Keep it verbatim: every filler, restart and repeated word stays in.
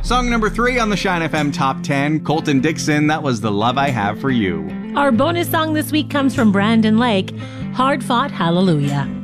Song number three on the Shine F M Top ten, Colton Dixon, that was The Love I Have for You. Our bonus song this week comes from Brandon Lake, Hard Fought Hallelujah.